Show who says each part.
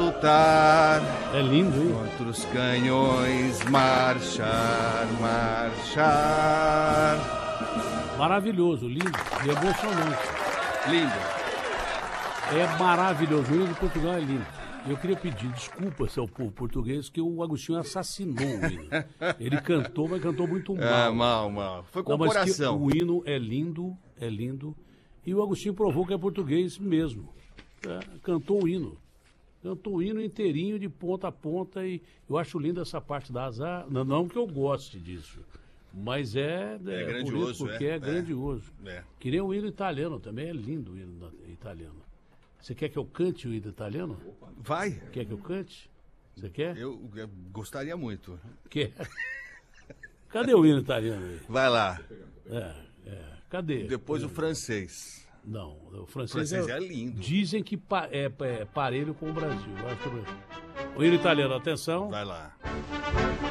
Speaker 1: lutar.
Speaker 2: É lindo, hein?
Speaker 1: Contra os canhões, marchar, marchar.
Speaker 2: Maravilhoso, lindo e emocionante.
Speaker 1: Lindo.
Speaker 2: É maravilhoso. O hino de Portugal é lindo. Eu queria pedir desculpas ao povo português que o Agostinho assassinou o hino. Ele cantou, mas cantou muito mal.
Speaker 1: Mal. Foi com
Speaker 2: Não,
Speaker 1: o
Speaker 2: mas
Speaker 1: coração.
Speaker 2: o hino é lindo. E o Agostinho provou que é português mesmo. Cantou o hino. Cantou o hino inteirinho, de ponta a ponta. E eu acho lindo essa parte da azar. Não que eu goste disso. Mas é
Speaker 1: grandioso,
Speaker 2: porque é grandioso.
Speaker 1: É.
Speaker 2: Que nem o hino italiano também, é lindo o hino italiano. Você quer que eu cante o hino italiano?
Speaker 1: Vai.
Speaker 2: Quer que eu cante? Você quer?
Speaker 1: Eu gostaria muito.
Speaker 2: Quer? Cadê o hino italiano aí?
Speaker 1: Vai lá.
Speaker 2: Cadê?
Speaker 1: Depois o francês.
Speaker 2: Não, o
Speaker 1: O
Speaker 2: francês
Speaker 1: francês é lindo.
Speaker 2: Dizem que é parelho com o Brasil. Eu acho que... O hino italiano, atenção.
Speaker 1: Vai lá.